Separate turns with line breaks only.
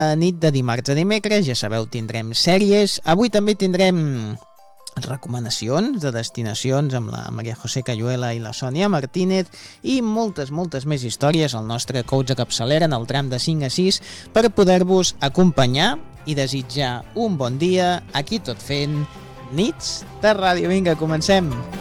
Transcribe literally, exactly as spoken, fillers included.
nit de dimarts a dimecres, ja sabeu, tindrem sèries. Avui també tindrem recomanacions de destinacions amb la Maria José Cayuela i la Sònia Martínez i moltes, moltes més històries al nostre coach de capçalera en el tram de cinc a sis per poder-vos acompanyar i desitjar un bon dia aquí tot fent nits de ràdio. Vinga, comencem!